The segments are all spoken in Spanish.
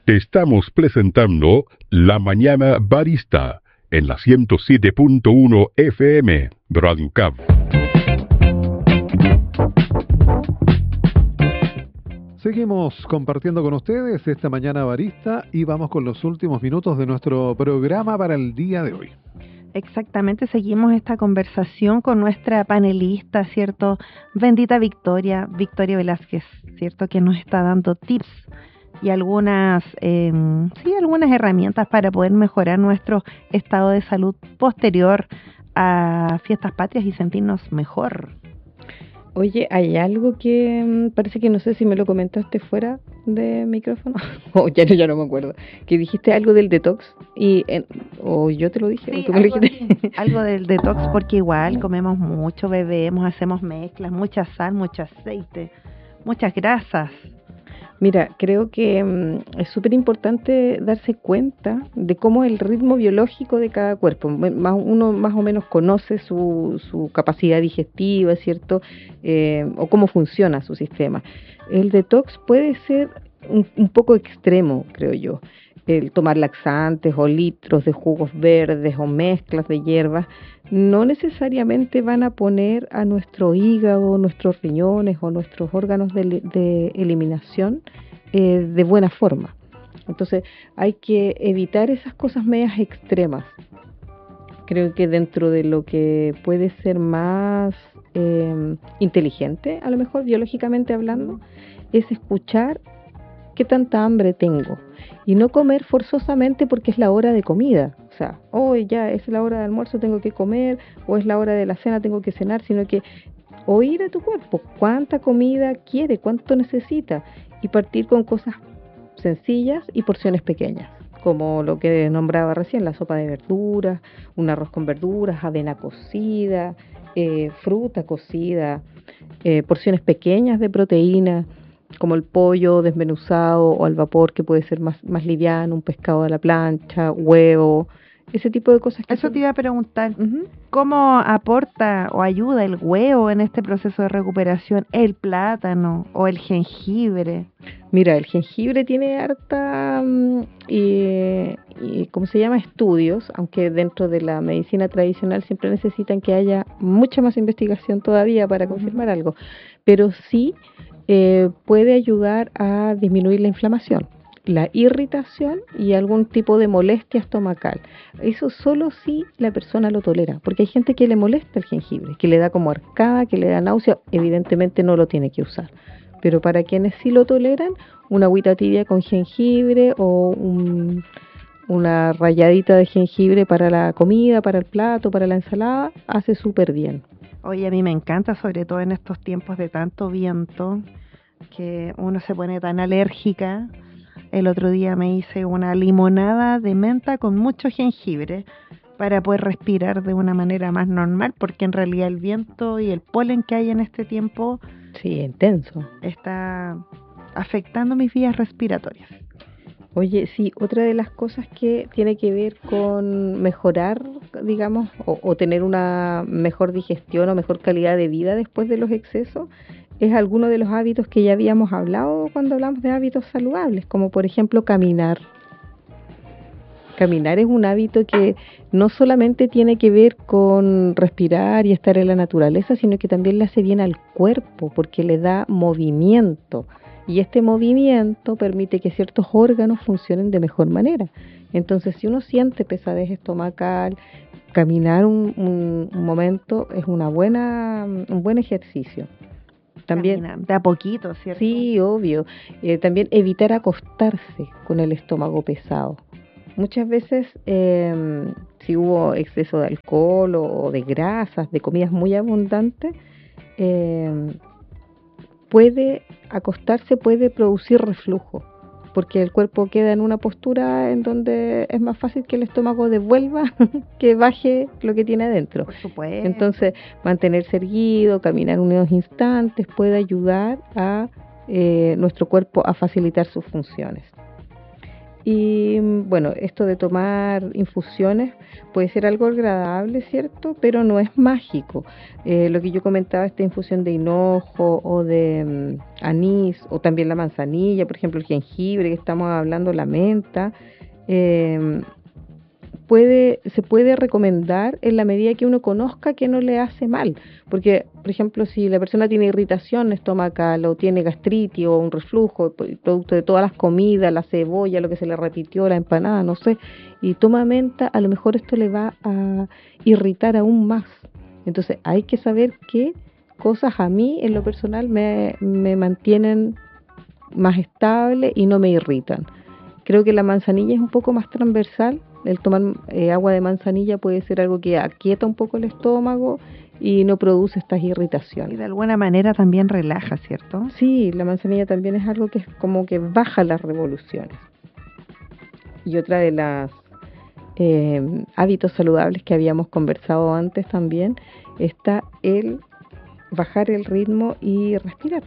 Te estamos presentando La Mañana Barista en la 107.1 FM Radio Cab. Seguimos compartiendo con ustedes esta Mañana Barista y vamos con los últimos minutos de nuestro programa para el día de hoy. Exactamente, seguimos esta conversación con nuestra panelista, ¿cierto? Bendita Victoria Velázquez, ¿cierto? Que nos está dando tips y algunas herramientas para poder mejorar nuestro estado de salud posterior a fiestas patrias y sentirnos mejor. Oye, hay algo que parece que no sé si me lo comentaste fuera de micrófono, ya no me acuerdo, que dijiste algo del detox, o yo te lo dije, sí, o tú me lo dijiste. Algo del detox, porque igual comemos mucho, bebemos, hacemos mezclas, mucha sal, mucho aceite, muchas grasas. Mira, creo que es súper importante darse cuenta de cómo es el ritmo biológico de cada cuerpo. Uno más o menos conoce su capacidad digestiva, ¿cierto? O cómo funciona su sistema. El detox puede ser un poco extremo, creo yo. El tomar laxantes o litros de jugos verdes o mezclas de hierbas no necesariamente van a poner a nuestro hígado, nuestros riñones o nuestros órganos de eliminación de buena forma. Entonces hay que evitar esas cosas medias extremas. Creo que dentro de lo que puede ser más inteligente, a lo mejor biológicamente hablando, es escuchar qué tanta hambre tengo y no comer forzosamente porque es la hora de comida. O sea, hoy ya es la hora de almuerzo, tengo que comer, o es la hora de la cena, tengo que cenar, sino que oír a tu cuerpo, cuánta comida quiere, cuánto necesita, y partir con cosas sencillas y porciones pequeñas, como lo que nombraba recién, la sopa de verduras, un arroz con verduras, avena cocida, fruta cocida, porciones pequeñas de proteína, como el pollo desmenuzado o al vapor, que puede ser más liviano, un pescado a la plancha, huevo, ese tipo de cosas. Eso te iba a preguntar, ¿cómo aporta o ayuda el huevo en este proceso de recuperación, el plátano o el jengibre? Mira, el jengibre tiene harta, ¿cómo se llama? Estudios, aunque dentro de la medicina tradicional siempre necesitan que haya mucha más investigación todavía para confirmar algo, pero sí puede ayudar a disminuir la inflamación, la irritación y algún tipo de molestia estomacal. Eso solo si la persona lo tolera, porque hay gente que le molesta el jengibre, que le da como arcada, que le da náusea, evidentemente no lo tiene que usar. Pero para quienes sí lo toleran, una agüita tibia con jengibre o una ralladita de jengibre para la comida, para el plato, para la ensalada, hace súper bien. Oye, a mí me encanta, sobre todo en estos tiempos de tanto viento, que uno se pone tan alérgica. El otro día me hice una limonada de menta con mucho jengibre para poder respirar de una manera más normal, porque en realidad el viento y el polen que hay en este tiempo, sí, intenso, está afectando mis vías respiratorias. Oye, sí, otra de las cosas que tiene que ver con mejorar, digamos, o tener una mejor digestión o mejor calidad de vida después de los excesos, es alguno de los hábitos que ya habíamos hablado cuando hablamos de hábitos saludables, como por ejemplo caminar. Caminar es un hábito que no solamente tiene que ver con respirar y estar en la naturaleza, sino que también le hace bien al cuerpo, porque le da movimiento. Y este movimiento permite que ciertos órganos funcionen de mejor manera. Entonces, si uno siente pesadez estomacal, caminar un momento es un buen ejercicio. También de a poquito, ¿cierto? Sí, obvio. También evitar acostarse con el estómago pesado. Muchas veces, si hubo exceso de alcohol o de grasas, de comidas muy abundantes, acostarse puede producir reflujo, porque el cuerpo queda en una postura en donde es más fácil que el estómago devuelva que baje lo que tiene adentro. Por supuesto. Entonces, mantenerse erguido, caminar unos instantes puede ayudar a nuestro cuerpo a facilitar sus funciones. Y bueno, esto de tomar infusiones puede ser algo agradable, ¿cierto? Pero no es mágico. Lo que yo comentaba, esta infusión de hinojo o de anís, o también la manzanilla, por ejemplo, el jengibre que estamos hablando, la menta, se puede recomendar en la medida que uno conozca que no le hace mal, porque por ejemplo si la persona tiene irritación estomacal o tiene gastritis o un reflujo producto de todas las comidas, la cebolla, lo que se le repitió, la empanada, no sé, y toma menta, a lo mejor esto le va a irritar aún más. Entonces hay que saber qué cosas a mí en lo personal me mantienen más estable y no me irritan. Creo que la manzanilla es un poco más transversal. El tomar agua de manzanilla puede ser algo que aquieta un poco el estómago y no produce estas irritaciones. Y de alguna manera también relaja, ¿cierto? Sí, la manzanilla también es algo que es como que baja las revoluciones. Y otra de las hábitos saludables que habíamos conversado antes también está el bajar el ritmo y respirar.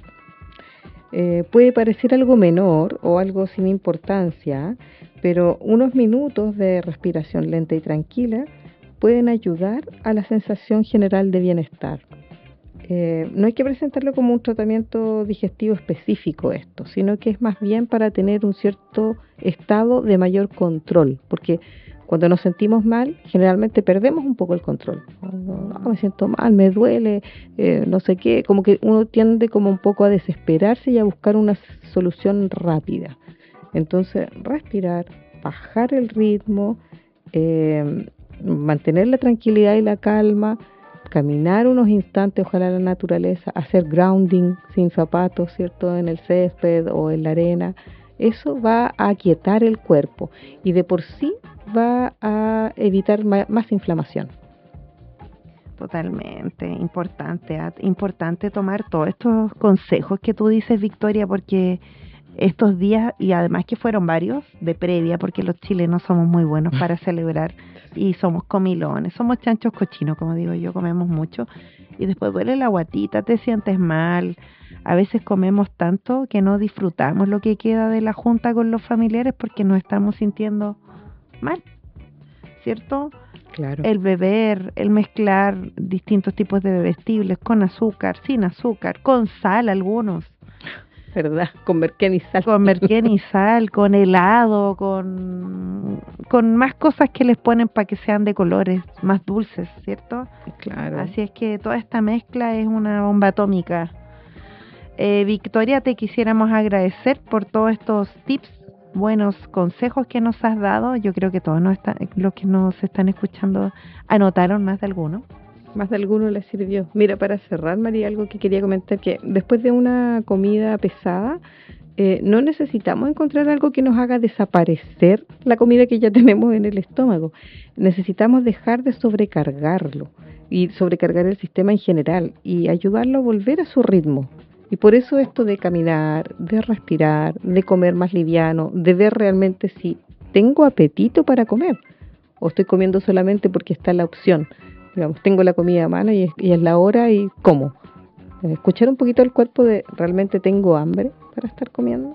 Puede parecer algo menor o algo sin importancia, pero unos minutos de respiración lenta y tranquila pueden ayudar a la sensación general de bienestar. No hay que presentarlo como un tratamiento digestivo específico esto, sino que es más bien para tener un cierto estado de mayor control, porque cuando nos sentimos mal, generalmente perdemos un poco el control. No, me siento mal, me duele, no sé qué, como que uno tiende como un poco a desesperarse y a buscar una solución rápida. Entonces, respirar, bajar el ritmo, mantener la tranquilidad y la calma, caminar unos instantes, ojalá en la naturaleza, hacer grounding sin zapatos, ¿cierto?, en el césped o en la arena. Eso va a aquietar el cuerpo y de por sí va a evitar más inflamación. Totalmente, importante tomar todos estos consejos que tú dices, Victoria, porque estos días, y además que fueron varios de previa, porque los chilenos somos muy buenos para celebrar y somos comilones, somos chanchos cochinos, como digo yo, comemos mucho y después duele la guatita, te sientes mal, a veces comemos tanto que no disfrutamos lo que queda de la junta con los familiares porque nos estamos sintiendo mal, ¿cierto? Claro. El beber, el mezclar distintos tipos de bebestibles con azúcar, sin azúcar, con sal algunos. ¿Verdad? Con merquén y sal. Con merquén y sal, con helado, con más cosas que les ponen para que sean de colores más dulces, ¿cierto? Claro. Así es que toda esta mezcla es una bomba atómica. Victoria, te quisiéramos agradecer por todos estos tips, buenos consejos que nos has dado. Yo creo que todos los que nos están escuchando anotaron más de alguno. Más de alguno les sirvió. Mira, para cerrar, María, algo que quería comentar, que después de una comida pesada, no necesitamos encontrar algo que nos haga desaparecer la comida que ya tenemos en el estómago. Necesitamos dejar de sobrecargarlo y sobrecargar el sistema en general y ayudarlo a volver a su ritmo. Y por eso esto de caminar, de respirar, de comer más liviano, de ver realmente si tengo apetito para comer o estoy comiendo solamente porque está la opción. Digamos, tengo la comida a mano y es la hora y como. Escuchar un poquito el cuerpo de realmente tengo hambre para estar comiendo.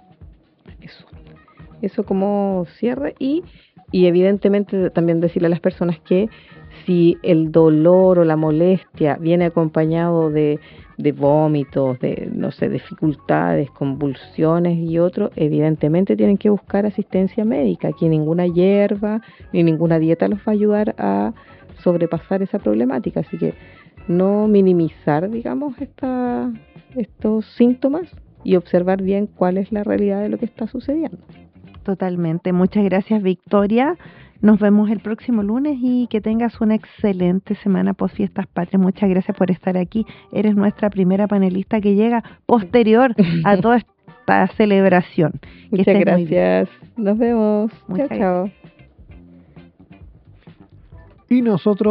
Eso como cierre y evidentemente también decirle a las personas que si el dolor o la molestia viene acompañado de vómitos, de no sé, dificultades, convulsiones y otro, evidentemente tienen que buscar asistencia médica. Aquí ninguna hierba ni ninguna dieta los va a ayudar a sobrepasar esa problemática, así que no minimizar, digamos, estos síntomas y observar bien cuál es la realidad de lo que está sucediendo. Totalmente, muchas gracias, Victoria. Nos vemos el próximo lunes y que tengas una excelente semana post Fiestas Patrias. Muchas gracias por estar aquí. Eres nuestra primera panelista que llega posterior a toda esta celebración. Muchas gracias. Nos vemos. Chao, chao. Y nosotros